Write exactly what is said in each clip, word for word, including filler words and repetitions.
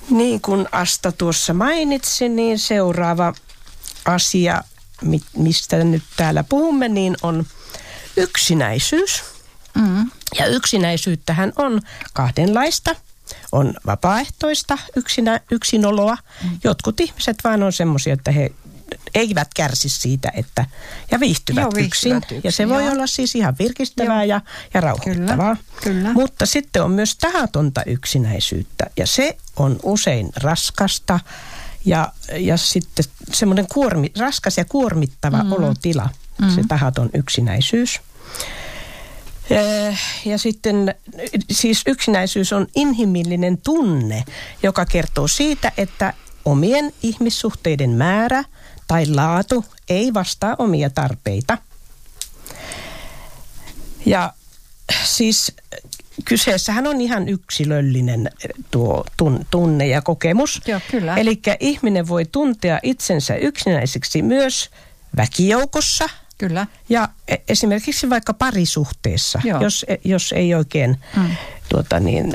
Niin kuin Asta tuossa mainitsi, niin seuraava asia, mistä nyt täällä puhumme, niin on yksinäisyys. Mm. Ja yksinäisyyttähän on kahdenlaista. On vapaaehtoista yksinä, yksinoloa. Mm. Jotkut ihmiset vaan on semmoisia, että he eivät kärsi siitä, että ja viihtyvät, Joo, yksin. viihtyvät yksin. Ja se voi joo. olla siis ihan virkistävää ja, ja rauhoittavaa. Kyllä, kyllä. Mutta sitten on myös tahatonta yksinäisyyttä ja se on usein raskasta ja, ja sitten semmoinen kuormi, raskas ja kuormittava mm. olotila, mm. se tahaton yksinäisyys. Ja sitten siis yksinäisyys on inhimillinen tunne, joka kertoo siitä, että omien ihmissuhteiden määrä tai laatu ei vastaa omia tarpeita. Ja siis kyseessähän on ihan yksilöllinen tuo tunne ja kokemus. Joo, kyllä. Eli ihminen voi tuntea itsensä yksinäiseksi myös väkijoukossa. Kyllä. Ja esimerkiksi vaikka parisuhteessa, jos, jos ei oikein mm. tuota niin,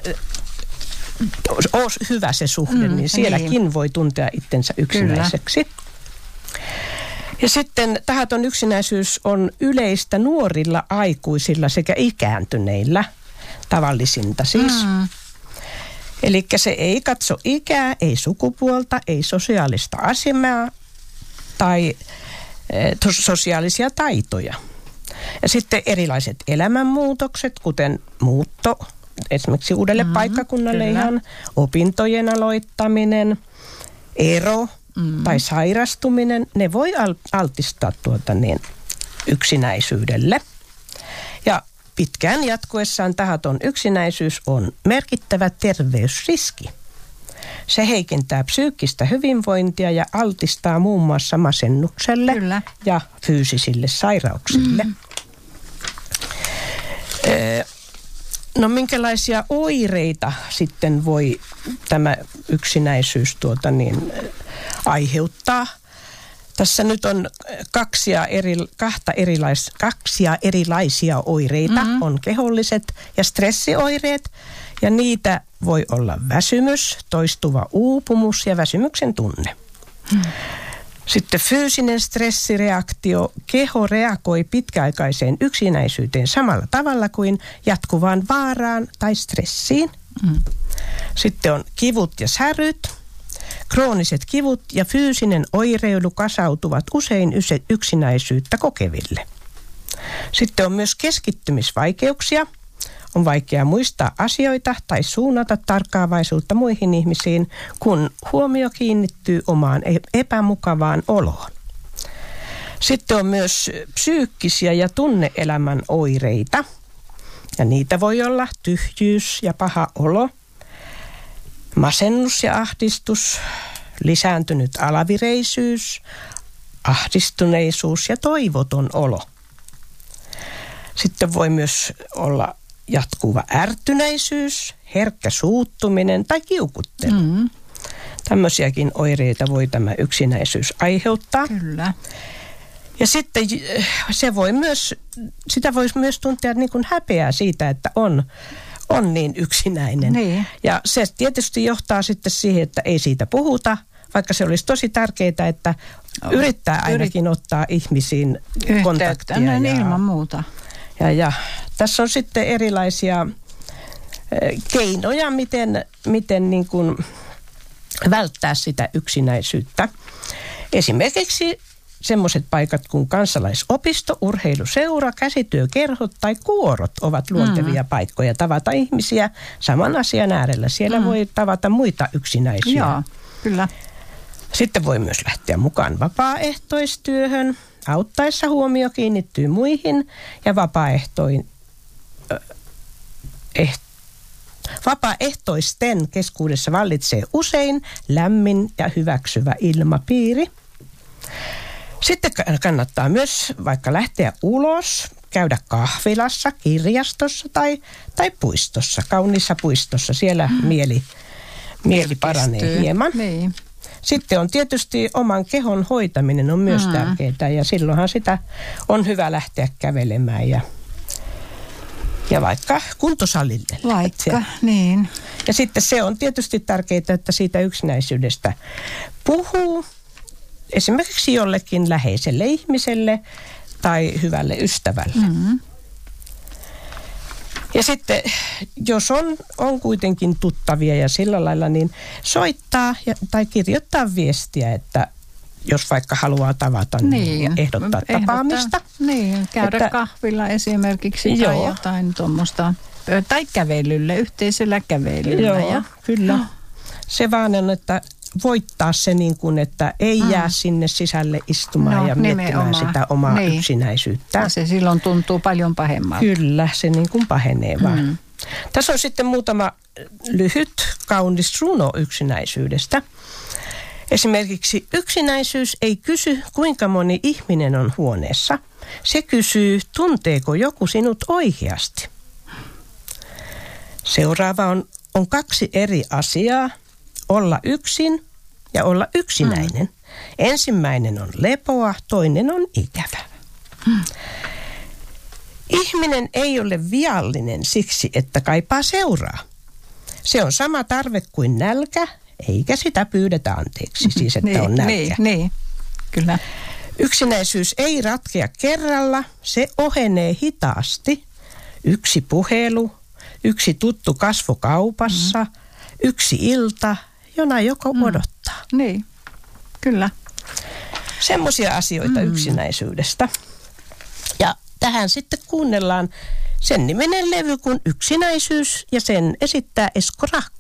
ole hyvä se suhde, mm, niin sielläkin niin. voi tuntea itsensä yksinäiseksi. Kyllä. Ja sitten tahaton yksinäisyys on yleistä nuorilla aikuisilla sekä ikääntyneillä, tavallisinta siis. Mm. Eli se ei katso ikää, ei sukupuolta, ei sosiaalista asemaa tai sosiaalisia taitoja. Ja sitten erilaiset elämänmuutokset, kuten muutto, esimerkiksi uudelle mm-hmm, paikkakunnalle kyllä. ihan, opintojen aloittaminen, ero mm-hmm. tai sairastuminen, ne voi altistaa tuota niin, yksinäisyydelle. Ja pitkään jatkuessaan tahaton yksinäisyys on merkittävä terveysriski. Se heikentää psyykkistä hyvinvointia ja altistaa muun muassa masennukselle Kyllä. ja fyysisille sairauksille. Mm. No minkälaisia oireita sitten voi tämä yksinäisyys tuota niin, aiheuttaa? Tässä nyt on kaksia, eri, kahta erilais, kaksia erilaisia oireita. Mm-hmm. On keholliset ja stressioireet ja niitä voi olla väsymys, toistuva uupumus ja väsymyksen tunne. Mm. Sitten fyysinen stressireaktio. Keho reagoi pitkäaikaiseen yksinäisyyteen samalla tavalla kuin jatkuvaan vaaraan tai stressiin. Mm. Sitten on kivut ja säryt. Krooniset kivut ja fyysinen oireilu kasautuvat usein yksinäisyyttä kokeville. Sitten on myös keskittymisvaikeuksia. On vaikea muistaa asioita tai suunnata tarkkaavaisuutta muihin ihmisiin, kun huomio kiinnittyy omaan epämukavaan oloon. Sitten on myös psyykkisiä ja tunne-elämän oireita. Ja niitä voi olla tyhjyys ja paha olo, masennus ja ahdistus, lisääntynyt alavireisyys, ahdistuneisuus ja toivoton olo. Sitten voi myös olla jatkuva ärtyneisyys, herkkä suuttuminen tai kiukuttelu. Mm. Tämmöisiäkin oireita voi tämä yksinäisyys aiheuttaa. Kyllä. Ja sitten se voi myös, sitä voisi myös tuntea niin kuin häpeää siitä, että on, on niin yksinäinen. Niin. Ja se tietysti johtaa sitten siihen, että ei siitä puhuta, vaikka se olisi tosi tärkeää, että yrittää ainakin Yrit... ottaa ihmisiin Yhteyttä, kontaktia. No, ja, ilman muuta. Ja, ja tässä on sitten erilaisia keinoja, miten, miten niin kuin välttää sitä yksinäisyyttä. Esimerkiksi semmoiset paikat kuin kansalaisopisto, urheiluseura, käsityökerhot tai kuorot ovat luontevia mm. paikkoja tavata ihmisiä saman asian äärellä. Siellä mm. voi tavata muita yksinäisiä. Joo, kyllä. Sitten voi myös lähteä mukaan vapaaehtoistyöhön. Auttaessa huomio kiinnittyy muihin ja vapaaehtoin, eh, vapaaehtoisten keskuudessa vallitsee usein lämmin ja hyväksyvä ilmapiiri. Sitten kannattaa myös vaikka lähteä ulos, käydä kahvilassa, kirjastossa tai, tai puistossa, kauniissa puistossa. Siellä hmm. mieli, mieli paranee hieman. Niin. Sitten on tietysti oman kehon hoitaminen on myös mm. tärkeää ja silloinhan sitä on hyvä lähteä kävelemään ja, Ja vaikka kuntosalille. Vaikka, niin. Ja sitten se on tietysti tärkeää, että siitä yksinäisyydestä puhuu esimerkiksi jollekin läheiselle ihmiselle tai hyvälle ystävälle. Mm-hmm. Ja sitten, jos on, on kuitenkin tuttavia ja sillä lailla, niin soittaa ja, tai kirjoittaa viestiä, että jos vaikka haluaa tavata, niin, niin ehdottaa, ehdottaa tapaamista. Niin, käydä että, kahvilla esimerkiksi joo. tai jotain tuommoista, tai kävelylle, yhteisellä kävelyllä. Joo, ja, kyllä. No. Se vaan on, että voittaa se niin kuin, että ei mm. jää sinne sisälle istumaan no, ja miettimään nimenomaan. Sitä omaa niin. yksinäisyyttä. Ja se silloin tuntuu paljon pahemmalta. Kyllä, se niin kuin pahenee vaan. Mm. Tässä on sitten muutama lyhyt, kaunis runo yksinäisyydestä. Esimerkiksi yksinäisyys ei kysy, kuinka moni ihminen on huoneessa. Se kysyy, tunteeko joku sinut oikeasti. Seuraava on, on kaksi eri asiaa. Olla yksin ja olla yksinäinen. Mm. Ensimmäinen on lepoa, toinen on ikävä. Mm. Ihminen ei ole viallinen siksi, että kaipaa seuraa. Se on sama tarve kuin nälkä, eikä sitä pyydetä anteeksi, siis että niin, on nälkä. Niin, niin, kyllä. Yksinäisyys ei ratkea kerralla, se ohenee hitaasti. Yksi puhelu, yksi tuttu kasvo kaupassa, mm. yksi ilta, jona joko mm. odottaa. Niin, kyllä. Semmoisia asioita mm. yksinäisyydestä. Ja tähän sitten kuunnellaan sen nimenen levy kuin Yksinäisyys ja sen esittää Esko Rahka.